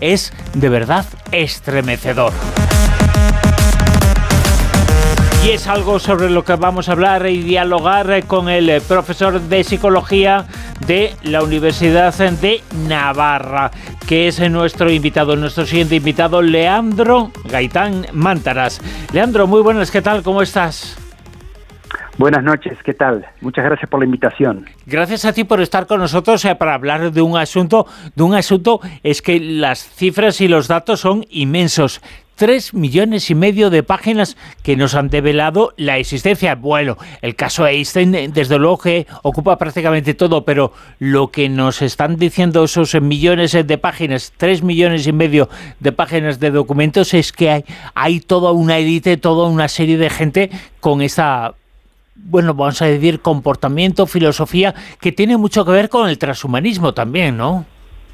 es de verdad estremecedor. Y es algo sobre lo que vamos a hablar y dialogar con el profesor de Psicología de la Universidad de Navarra, que es nuestro siguiente invitado, Leandro Gaitán Mántaras. Leandro, muy buenas, ¿qué tal? ¿Cómo estás? Buenas noches, ¿qué tal? Muchas gracias por la invitación. Gracias a ti por estar con nosotros para hablar de un asunto, es que las cifras y los datos son inmensos. 3,5 millones de páginas que nos han develado la existencia. Bueno, el caso Einstein, desde luego que ocupa prácticamente todo, pero lo que nos están diciendo esos millones de páginas, 3,5 millones de páginas de documentos, es que hay toda una élite, toda una serie de gente con esta, bueno, vamos a decir, comportamiento, filosofía, que tiene mucho que ver con el transhumanismo también, ¿no?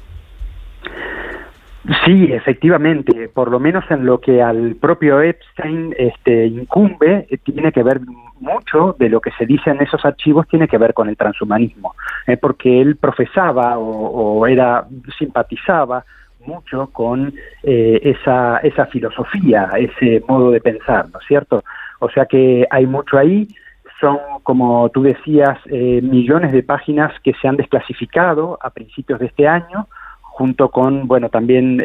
Sí, efectivamente, por lo menos en lo que al propio Epstein incumbe, tiene que ver mucho de lo que se dice en esos archivos, tiene que ver con el transhumanismo, porque él profesaba simpatizaba mucho con esa filosofía, ese modo de pensar, ¿no es cierto? O sea que hay mucho ahí. Son, como tú decías, millones de páginas que se han desclasificado a principios de este año, junto con, bueno, también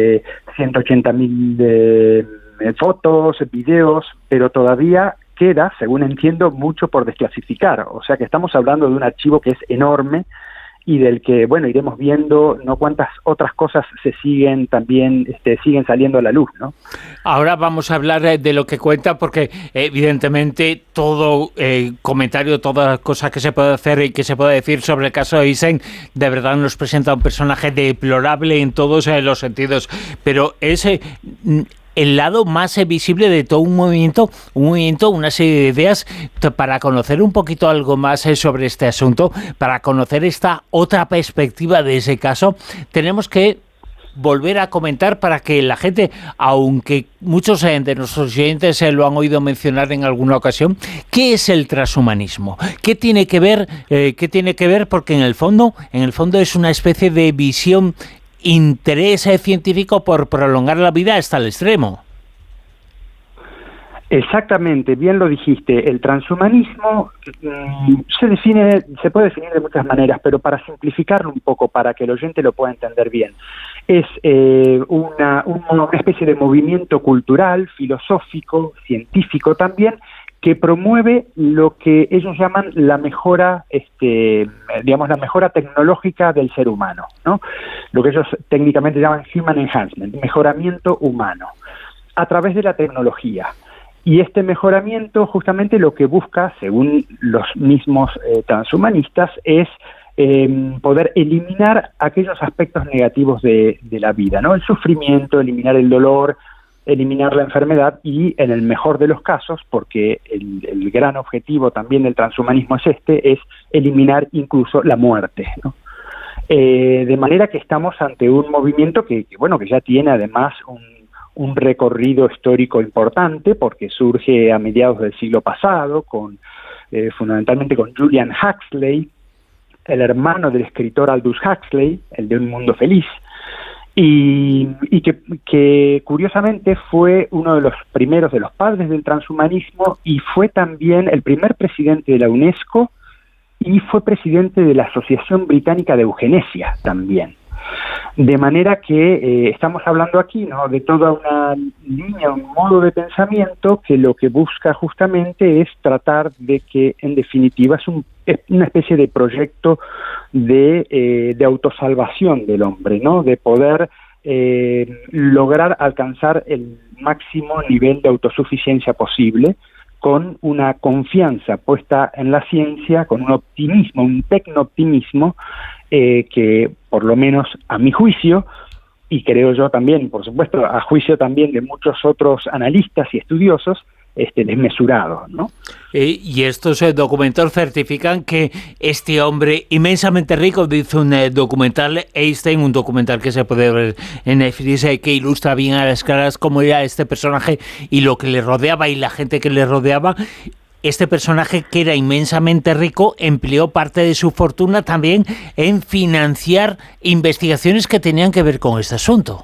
180.000 fotos, videos, pero todavía queda, según entiendo, mucho por desclasificar. O sea que estamos hablando de un archivo que es enorme y del que, bueno, iremos viendo no cuántas otras cosas se siguen también, siguen saliendo a la luz, ¿no? Ahora vamos a hablar de lo que cuenta, porque evidentemente todo comentario, toda cosa que se puede hacer y que se puede decir sobre el caso de Einstein, de verdad nos presenta un personaje deplorable en todos los sentidos, pero ese el lado más visible de todo un movimiento, una serie de ideas. Para conocer un poquito algo más sobre este asunto, para conocer esta otra perspectiva de ese caso, tenemos que volver a comentar para que la gente, aunque muchos de nuestros oyentes lo han oído mencionar en alguna ocasión, ¿qué es el transhumanismo? ¿Qué tiene que ver? Porque en el fondo es una especie de visión, interés científico por prolongar la vida hasta el extremo. Exactamente, bien lo dijiste. El transhumanismo se puede definir de muchas maneras, pero para simplificarlo un poco, para que el oyente lo pueda entender bien, es una especie de movimiento cultural, filosófico, científico también, que promueve lo que ellos llaman la mejora, la mejora tecnológica del ser humano, ¿no? Lo que ellos técnicamente llaman human enhancement, mejoramiento humano, a través de la tecnología. Y este mejoramiento justamente lo que busca, según los mismos transhumanistas, es poder eliminar aquellos aspectos negativos de la vida, ¿no? El sufrimiento, eliminar el dolor, eliminar la enfermedad y, en el mejor de los casos, porque el gran objetivo también del transhumanismo es eliminar incluso la muerte, ¿no? De manera que estamos ante un movimiento que ya tiene además un recorrido histórico importante, porque surge a mediados del siglo pasado, fundamentalmente con Julian Huxley, el hermano del escritor Aldous Huxley, el de Un Mundo Feliz, y que curiosamente fue uno de los primeros de los padres del transhumanismo y fue también el primer presidente de la UNESCO y fue presidente de la Asociación Británica de Eugenesia también. De manera que estamos hablando aquí, ¿no?, de toda una línea, un modo de pensamiento que lo que busca justamente es tratar de que, en definitiva, es una especie de proyecto de autosalvación del hombre, ¿no?, de poder lograr alcanzar el máximo nivel de autosuficiencia posible, con una confianza puesta en la ciencia, con un optimismo, un tecno-optimismo, que por lo menos a mi juicio, y creo yo también, por supuesto, a juicio también de muchos otros analistas y estudiosos, desmesurado, ¿no? Y estos documentales certifican que este hombre inmensamente rico, dice un documental, Einstein, un documental que se puede ver en Netflix, que ilustra bien a las claras cómo era este personaje y lo que le rodeaba y la gente que le rodeaba. Este personaje, que era inmensamente rico, empleó parte de su fortuna también en financiar investigaciones que tenían que ver con este asunto.